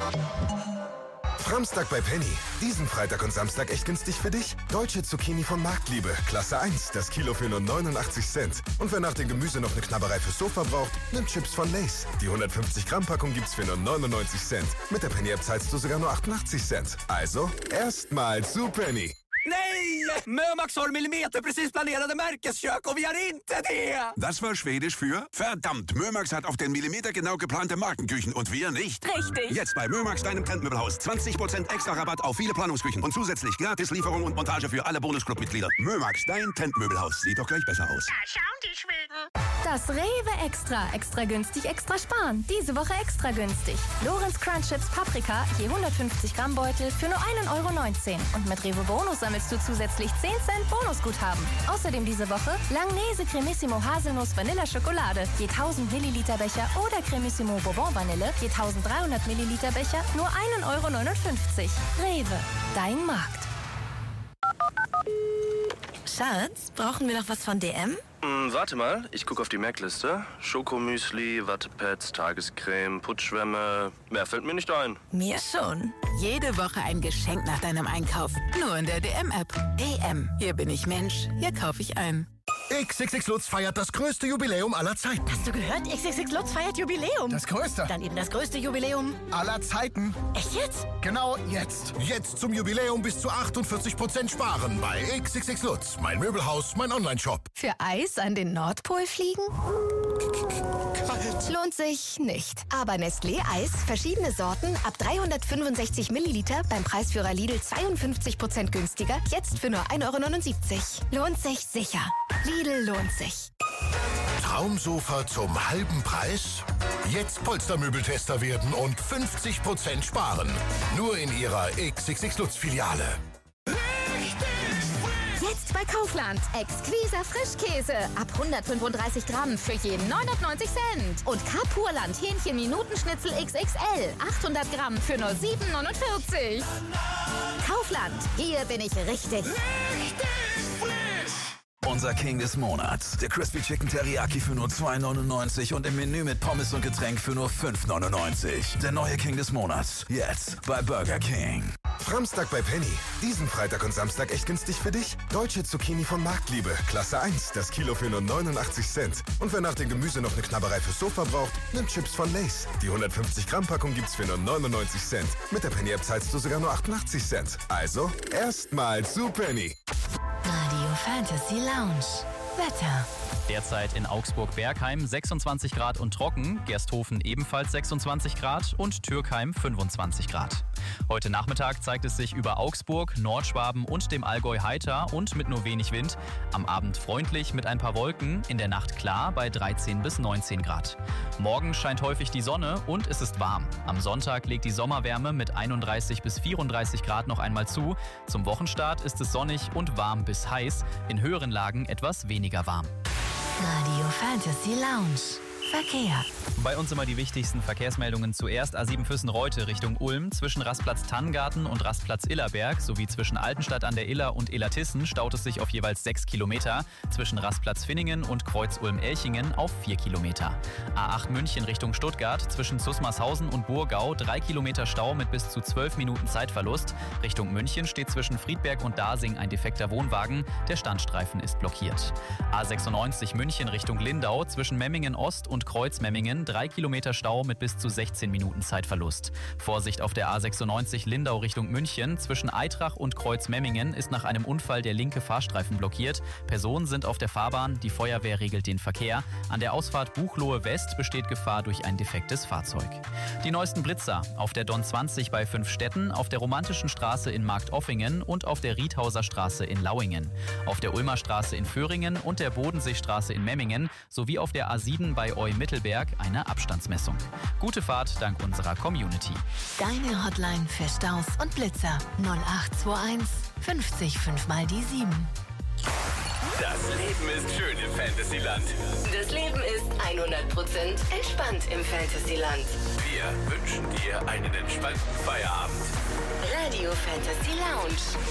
Samstag bei Penny. Diesen Freitag und Samstag echt günstig für dich? Deutsche Zucchini von Marktliebe. Klasse 1. Das Kilo für nur 89 Cent. Und wer nach dem Gemüse noch eine Knabberei fürs Sofa braucht, nimmt Chips von Lay's. Die 150 Gramm Packung gibt's für nur 99 Cent. Mit der Penny-App zahlst du sogar nur 88 Cent. Also, erstmal zu Penny. Nej! Mömax har millimeter precis planerade märkeskök och vi har inte det! Das war Schwedisch für verdammt. Mömax hat auf den Millimeter genau geplante Markenküchen und wir nicht. Richtig. Jetzt bei Mömax, deinem Trendmöbelhaus. 20% extra Rabatt auf viele Planungsküchen und zusätzlich gratis Lieferung und Montage für alle Bonusclub-Mitglieder. Mömax, dein Trendmöbelhaus. Sieht doch gleich besser aus. Da schauen die Schweden. Das Rewe Extra. Extra günstig, extra sparen. Diese Woche extra günstig. Lorenz Crunch Chips Paprika, je 150 Gramm Beutel für nur 1,19 €. Und mit Rewe Bonus sammelst du zusätzlich 10 Cent Bonusguthaben. Außerdem diese Woche Langnese Cremissimo Haselnuss Vanilla Schokolade, je 1000 Milliliter Becher oder Cremissimo Bourbon Vanille, je 1300 Milliliter Becher, nur 1,59 €. Rewe, dein Markt. Schatz, brauchen wir noch was von DM? Warte mal, ich gucke auf die Merkliste. Schokomüsli, Wattepads, Tagescreme, Putzschwämme. Mehr fällt mir nicht ein. Mir schon. Jede Woche ein Geschenk nach deinem Einkauf. Nur in der DM-App. DM. Hier bin ich Mensch. Hier kaufe ich ein. XXX Lutz feiert das größte Jubiläum aller Zeiten. Hast du gehört? XXX Lutz feiert Jubiläum. Das größte? Dann eben das größte Jubiläum aller Zeiten. Echt jetzt? Genau jetzt. Jetzt zum Jubiläum bis zu 48% sparen bei XXX Lutz. Mein Möbelhaus, mein Onlineshop. Für Eis an den Nordpol fliegen? Kalt. Lohnt sich nicht. Aber Nestlé Eis, verschiedene Sorten, ab 365 Milliliter, beim Preisführer Lidl 52% günstiger, jetzt für nur 1,79 €. Lohnt sich sicher. Lidl lohnt sich. Traumsofa zum halben Preis? Jetzt Polstermöbeltester werden und 50% sparen. Nur in Ihrer XXX Lutz Filiale. Jetzt bei Kaufland. Exquiser Frischkäse. Ab 135 Gramm für je 99 Cent. Und Kapurland Hähnchen-Minutenschnitzel XXL. 800 Gramm für nur 7,49 €. Kaufland. Hier bin ich richtig. Unser King des Monats. Der Crispy Chicken Teriyaki für nur 2,99 € und im Menü mit Pommes und Getränk für nur 5,99 €. Der neue King des Monats. Jetzt bei Burger King. Samstag bei Penny. Diesen Freitag und Samstag echt günstig für dich? Deutsche Zucchini von Marktliebe. Klasse 1. Das Kilo für nur 89 Cent. Und wer nach dem Gemüse noch eine Knabberei fürs Sofa braucht, nimmt Chips von Lay's. Die 150 Gramm Packung gibt's für nur 99 Cent. Mit der Penny-App zahlst du sogar nur 88 Cent. Also, erstmal zu Penny. Radio Fantasy Lounge. Wetter. Derzeit in Augsburg-Bergheim 26 Grad und trocken, Gersthofen ebenfalls 26 Grad und Türkheim 25 Grad. Heute Nachmittag zeigt es sich über Augsburg, Nordschwaben und dem Allgäu heiter und mit nur wenig Wind. Am Abend freundlich mit ein paar Wolken, in der Nacht klar bei 13 bis 19 Grad. Morgen scheint häufig die Sonne und es ist warm. Am Sonntag legt die Sommerwärme mit 31 bis 34 Grad noch einmal zu. Zum Wochenstart ist es sonnig und warm bis heiß, in höheren Lagen etwas weniger warm. Radio Fantasy Lounge. Verkehr. Bei uns immer die wichtigsten Verkehrsmeldungen. Zuerst A7 Füssen-Reute Richtung Ulm. Zwischen Rastplatz Tanngarten und Rastplatz Illerberg sowie zwischen Altenstadt an der Iller und Illertissen staut es sich auf jeweils 6 Kilometer. Zwischen Rastplatz Finningen und Kreuz Ulm-Elchingen auf 4 Kilometer. A8 München Richtung Stuttgart. Zwischen Zusmarshausen und Burgau 3 Kilometer Stau mit bis zu 12 Minuten Zeitverlust. Richtung München steht zwischen Friedberg und Dasing ein defekter Wohnwagen. Der Standstreifen ist blockiert. A96 München Richtung Lindau. Zwischen Memmingen Ost und Kreuz-Memmingen 3 Kilometer Stau mit bis zu 16 Minuten Zeitverlust. Vorsicht auf der A96 Lindau Richtung München. Zwischen Eitrach und Kreuz-Memmingen ist nach einem Unfall der linke Fahrstreifen blockiert. Personen sind auf der Fahrbahn, die Feuerwehr regelt den Verkehr. An der Ausfahrt Buchloe West besteht Gefahr durch ein defektes Fahrzeug. Die neuesten Blitzer auf der Don 20 bei 5 Städten, auf der Romantischen Straße in Marktoffingen und auf der Riedhauser Straße in Lauingen. Auf der Ulmer Straße in Föhringen und der Bodenseestraße in Memmingen sowie auf der A7 bei Mittelberg eine Abstandsmessung. Gute Fahrt dank unserer Community. Deine Hotline für Staus und Blitzer 0821 50 5 mal die 7. Das Leben ist schön im Fantasyland. Das Leben ist 100% entspannt im Fantasyland. Wir wünschen dir einen entspannten Feierabend. Radio Fantasy Lounge.